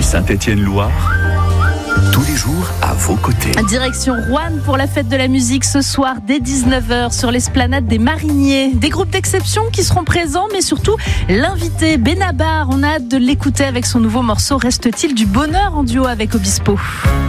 Saint-Étienne-Loire, tous les jours à vos côtés. Direction Roanne pour la fête de la musique ce soir dès 19h sur l'esplanade des Mariniers. Des groupes d'exception qui seront présents, mais surtout l'invité Benabar. On a hâte de l'écouter avec son nouveau morceau Reste-t-il du bonheur en duo avec Obispo.